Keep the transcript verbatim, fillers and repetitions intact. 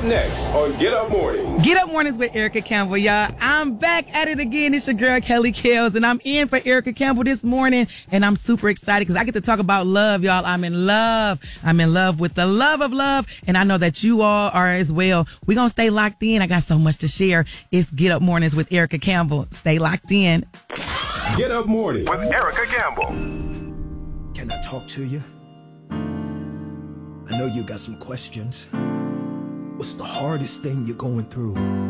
next on Get Up Morning. Get Up Mornings with Erica Campbell, y'all. I'm back at it again. It's your girl, Kelly Kells, and I'm in for Erica Campbell this morning, and I'm super excited because I get to talk about love, y'all. I'm in love. I'm in love with the love of love, and I know that you all are as well. We're going to stay locked in. I got so much to share. It's Get Up Mornings with Erica Campbell. Stay locked in. Get Up Morning with Erica Campbell. Can I talk to you? I know you got some questions. What's the hardest thing you're going through?